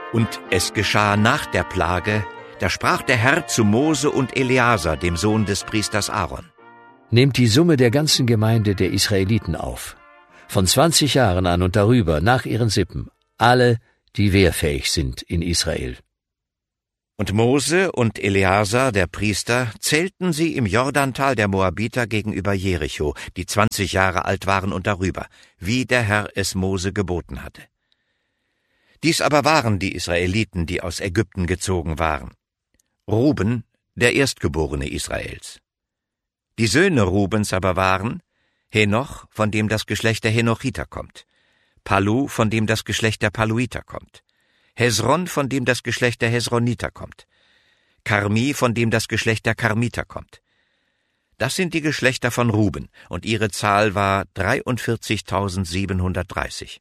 Und es geschah nach der Plage, da sprach der Herr zu Mose und Eleazar, dem Sohn des Priesters Aaron: Nehmt die Summe der ganzen Gemeinde der Israeliten auf, von 20 Jahren an und darüber, nach ihren Sippen, alle, die wehrfähig sind in Israel. Und Mose und Eleazar, der Priester, zählten sie im Jordantal der Moabiter gegenüber Jericho, die 20 Jahre alt waren und darüber, wie der Herr es Mose geboten hatte. Dies aber waren die Israeliten, die aus Ägypten gezogen waren. Ruben, der Erstgeborene Israels. Die Söhne Rubens aber waren Henoch, von dem das Geschlecht der Henochiter kommt, Palu, von dem das Geschlecht der Paluiter kommt, Hesron, von dem das Geschlecht der Hesroniter kommt, Karmi, von dem das Geschlecht der Karmiter kommt. Das sind die Geschlechter von Ruben, und ihre Zahl war 43.730.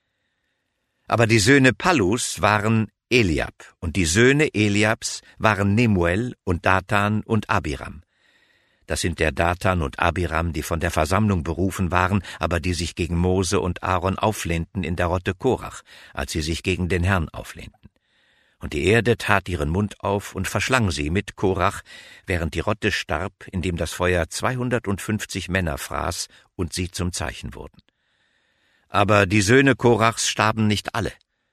Aber die Söhne Palus waren Eliab, und die Söhne Eliabs waren Nemuel und Datan und Abiram. Das sind der Datan und Abiram, die von der Versammlung berufen waren, aber die sich gegen Mose und Aaron auflehnten in der Rotte Korach, als sie sich gegen den Herrn auflehnten. Und die Erde tat ihren Mund auf und verschlang sie mit Korach, während die Rotte starb, indem das Feuer 250 Männer fraß und sie zum Zeichen wurden. Aber die Söhne Korachs starben nicht alle.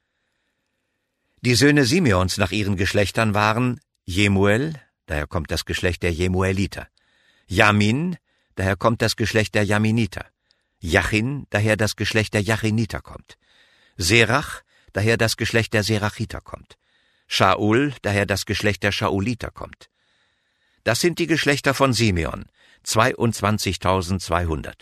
Die Söhne Simeons nach ihren Geschlechtern waren Jemuel, daher kommt das Geschlecht der Jemueliter, Jamin, daher kommt das Geschlecht der Jaminiter, Jachin, daher das Geschlecht der Jachiniter kommt, Serach, daher das Geschlecht der Serachiter kommt, Shaul, daher das Geschlecht der Shauliter kommt. Das sind die Geschlechter von Simeon, 22.200.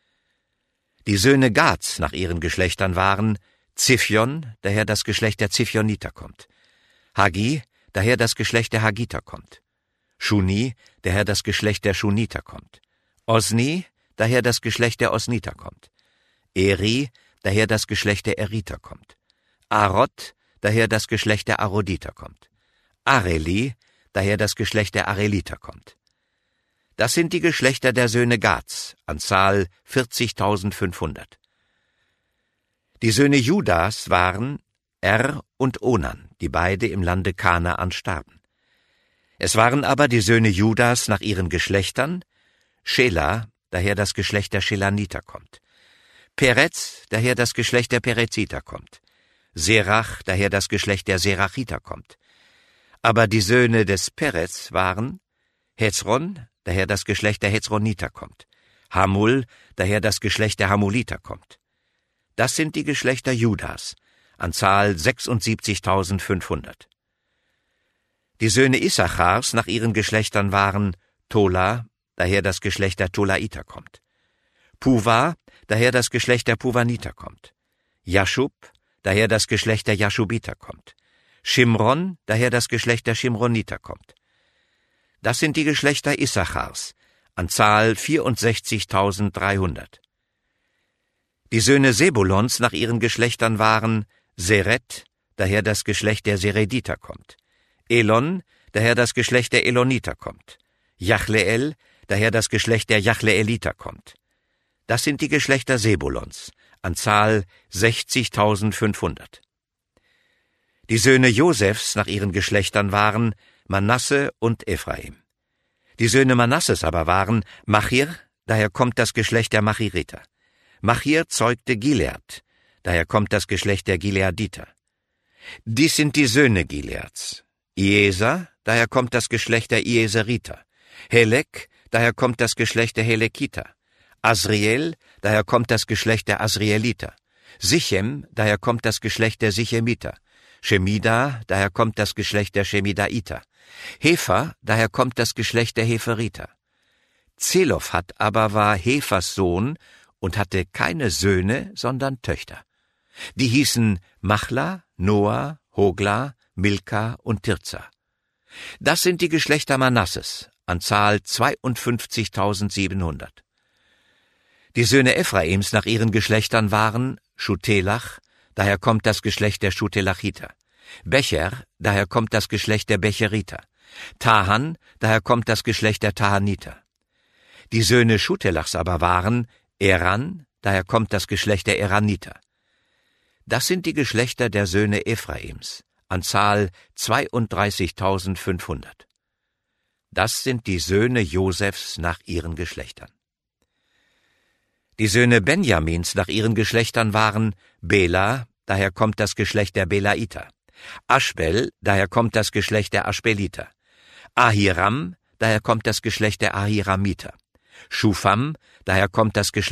Die Söhne Gads nach ihren Geschlechtern waren Ziphion, daher das Geschlecht der Ziphioniter kommt, Hagi, daher das Geschlecht der Hagiter kommt, Shuni, daher das Geschlecht der Shuniter kommt, Osni, daher das Geschlecht der Osniter kommt, Eri, daher das Geschlecht der Eriter kommt, Arod, daher das Geschlecht der Aroditer kommt, Areli, daher das Geschlecht der Areliter kommt. Das sind die Geschlechter der Söhne Gads, an Zahl 40.500. Die Söhne Judas waren Er und Onan, die beide im Lande Kanaan starben. Es waren aber die Söhne Judas nach ihren Geschlechtern Schela, daher das Geschlecht der Schelaniter kommt, Perez, daher das Geschlecht der Pereziter kommt, Serach, daher das Geschlecht der Serachiter kommt. Aber die Söhne des Perez waren Hezron, daher das Geschlecht der Hezroniter kommt, Hamul, daher das Geschlecht der Hamuliter kommt. Das sind die Geschlechter Judas, an Zahl 76.500. Die Söhne Issachars nach ihren Geschlechtern waren Tola, daher das Geschlecht der Tolaiter kommt, Puva, daher das Geschlecht der Puvaniter kommt, Jaschub, daher das Geschlecht der Jaschubiter kommt, Shimron, daher das Geschlecht der Shimroniter kommt. Das sind die Geschlechter Issachars, an Zahl 64.300. Die Söhne Sebulons nach ihren Geschlechtern waren Seret, daher das Geschlecht der Serediter kommt, Elon, daher das Geschlecht der Eloniter kommt, Jachleel, daher das Geschlecht der Jachleeliter kommt. Das sind die Geschlechter Sebulons, an Zahl 60.500. Die Söhne Josefs nach ihren Geschlechtern waren Manasse und Ephraim. Die Söhne Manasses aber waren Machir, daher kommt das Geschlecht der Machiriter. Machir zeugte Gilead, daher kommt das Geschlecht der Gileaditer. Dies sind die Söhne Gileads. Ieser, daher kommt das Geschlecht der Ieseriter. Helek, daher kommt das Geschlecht der Helekiter. Asriel, daher kommt das Geschlecht der Asrieliter. Sichem, daher kommt das Geschlecht der Sichemiter. Shemida, daher kommt das Geschlecht der Shemidaiter. Hefer, daher kommt das Geschlecht der Heferiter. Zelophat aber war Hefers Sohn und hatte keine Söhne, sondern Töchter. Die hießen Machla, Noah, Hogla, Milka und Tirza. Das sind die Geschlechter Manasses, an Zahl 52.700. Die Söhne Ephraims nach ihren Geschlechtern waren Schutelach, daher kommt das Geschlecht der Schutelachiter. Becher, daher kommt das Geschlecht der Becheriter. Tahan, daher kommt das Geschlecht der Tahaniter. Die Söhne Schutelachs aber waren Eran, daher kommt das Geschlecht der Eraniter. Das sind die Geschlechter der Söhne Ephraims, an Zahl 32.500. Das sind die Söhne Josefs nach ihren Geschlechtern. Die Söhne Benjamins nach ihren Geschlechtern waren Bela, daher kommt das Geschlecht der Belaiter, Aschbel, daher kommt das Geschlecht der Aschbeliter, Ahiram, daher kommt das Geschlecht der Ahiramiter, Schufam, daher kommt das Geschlecht